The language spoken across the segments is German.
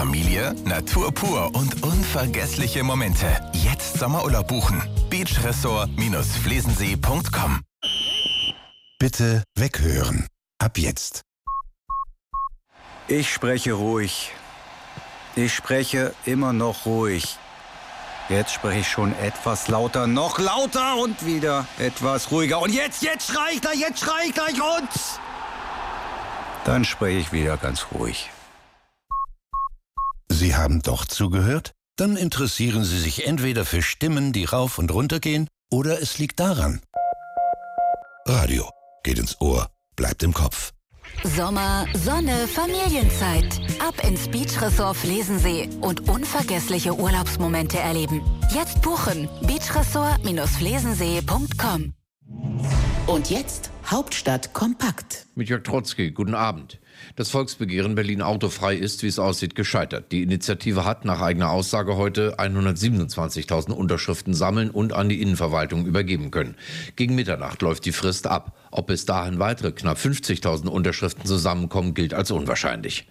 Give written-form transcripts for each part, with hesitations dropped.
Familie, Natur pur und unvergessliche Momente. Jetzt Sommerurlaub buchen. Beachresort-flesensee.com. Bitte weghören. Ab jetzt. Ich spreche ruhig. Ich spreche immer noch ruhig. Jetzt spreche ich schon etwas lauter, noch lauter und wieder etwas ruhiger. Und jetzt schrei ich gleich und... Dann spreche ich wieder ganz ruhig. Sie haben doch zugehört? Dann interessieren Sie sich entweder für Stimmen, die rauf und runter gehen, oder es liegt daran. Radio geht ins Ohr, bleibt im Kopf. Sommer, Sonne, Familienzeit. Ab ins Beachresort Flesensee und unvergessliche Urlaubsmomente erleben. Jetzt buchen. Beachresort-flesensee.com. Und jetzt Hauptstadt kompakt. Mit Jörg Trotzki, guten Abend. Das Volksbegehren Berlin autofrei ist, wie es aussieht, gescheitert. Die Initiative hat nach eigener Aussage heute 127.000 Unterschriften sammeln und an die Innenverwaltung übergeben können. Gegen Mitternacht läuft die Frist ab. Ob bis dahin weitere knapp 50.000 Unterschriften zusammenkommen, gilt als unwahrscheinlich.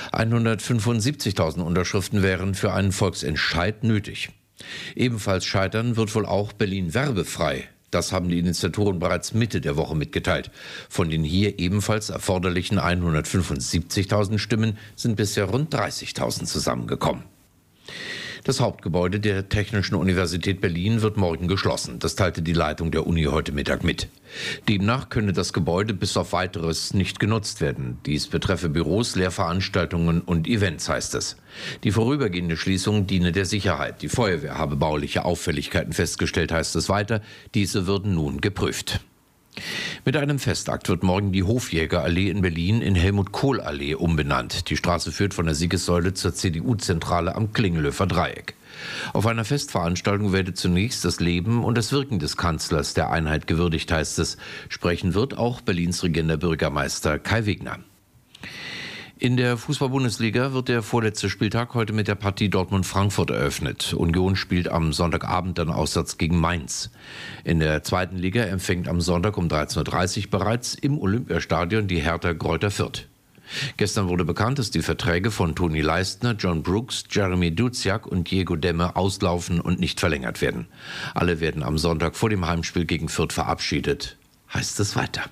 175.000 Unterschriften wären für einen Volksentscheid nötig. Ebenfalls scheitern wird wohl auch Berlin werbefrei. Das haben die Initiatoren bereits Mitte der Woche mitgeteilt. Von den hier ebenfalls erforderlichen 175.000 Stimmen sind bisher rund 30.000 zusammengekommen. Das Hauptgebäude der Technischen Universität Berlin wird morgen geschlossen. Das teilte die Leitung der Uni heute Mittag mit. Demnach könne das Gebäude bis auf Weiteres nicht genutzt werden. Dies betreffe Büros, Lehrveranstaltungen und Events, heißt es. Die vorübergehende Schließung diene der Sicherheit. Die Feuerwehr habe bauliche Auffälligkeiten festgestellt, heißt es weiter. Diese würden nun geprüft. Mit einem Festakt wird morgen die Hofjägerallee in Berlin in Helmut-Kohl-Allee umbenannt. Die Straße führt von der Siegessäule zur CDU-Zentrale am Klingelhöfer Dreieck. Auf einer Festveranstaltung werde zunächst das Leben und das Wirken des Kanzlers der Einheit gewürdigt, heißt es. Sprechen wird auch Berlins regierender Bürgermeister Kai Wegner. In der Fußball-Bundesliga wird der vorletzte Spieltag heute mit der Partie Dortmund-Frankfurt eröffnet. Union spielt am Sonntagabend dann auswärts gegen Mainz. In der zweiten Liga empfängt am Sonntag um 13.30 Uhr bereits im Olympiastadion die Hertha Greuther Fürth. Gestern wurde bekannt, dass die Verträge von Toni Leistner, John Brooks, Jeremy Duziak und Diego Demme auslaufen und nicht verlängert werden. Alle werden am Sonntag vor dem Heimspiel gegen Fürth verabschiedet. Heißt es weiter.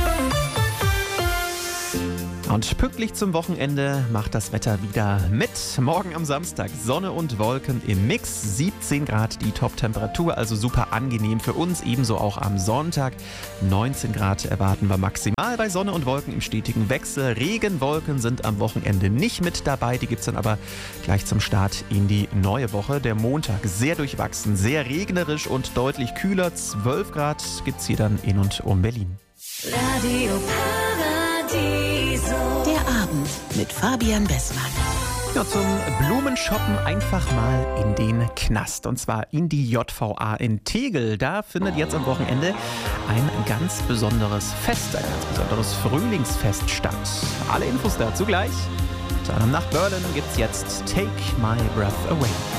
Und pünktlich zum Wochenende macht das Wetter wieder mit. Morgen am Samstag Sonne und Wolken im Mix. 17 Grad die Top-Temperatur, also super angenehm für uns. Ebenso auch am Sonntag. 19 Grad erwarten wir maximal bei Sonne und Wolken im stetigen Wechsel. Regenwolken sind am Wochenende nicht mit dabei. Die gibt es dann aber gleich zum Start in die neue Woche. Der Montag sehr durchwachsen, sehr regnerisch und deutlich kühler. 12 Grad gibt es hier dann in und um Berlin. Radio Paradiso. Der Abend mit Fabian Bessmann. Ja, zum Blumenshoppen einfach mal in den Knast. Und zwar in die JVA in Tegel. Da findet jetzt am Wochenende ein ganz besonderes Fest, ein ganz besonderes Frühlingsfest statt. Alle Infos dazu gleich. Nach Berlin gibt's jetzt Take My Breath Away.